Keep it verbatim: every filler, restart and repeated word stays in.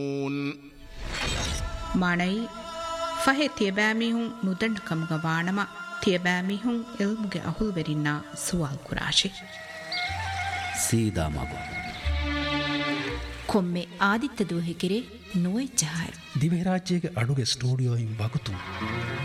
ಮಾಣೈ ಫಹೆ ತಿಯಬಾಮಿಹುಂ ನುದಂಡ ಕಮುಗ ವಾಣಮ ತಿಯಬಾಮಿಹುಂ ಇಲ್ಮುಗೆ ಅಹುಲ್ವೆರಿನ್ನ ಸುವಾಲ್ ಕುರಾಶಿ ಸೀದಾ ಮಗು ಕೊಮ್ಮೆ ಆದಿತ್ಯ ದೂಹಿಕಿರೆ ನುವೆ ಜಹಾಯ್ ದಿವೆ ರಾಜ್ಯಗೆ ಅಡುಗೆ ಸ್ಟುಡಿಯೋ ಇಂ ಬಗುತು